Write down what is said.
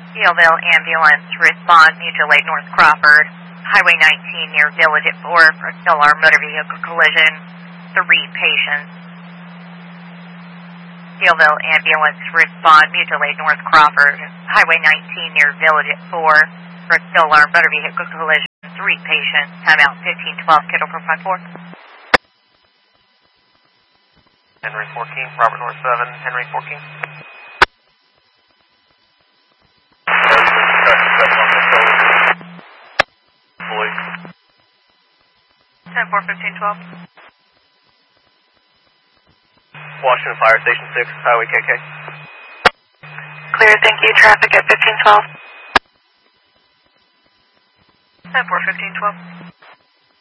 Steelville ambulance, respond, mutual aid North Crawford, Highway 19 near Village at 4 for a stellar motor vehicle collision, 3 patients. Steelville ambulance, respond, mutual aid North Crawford, Highway 19 near Village at 4 for a stellar motor vehicle collision, 3 patients. Timeout 1512, Kittle 454. Henry 14, Robert North 7, Henry 14. 10-4-15-12. Washington Fire Station 6, Highway KK. Clear, thank you. Traffic at 1512. 10-4-15-12.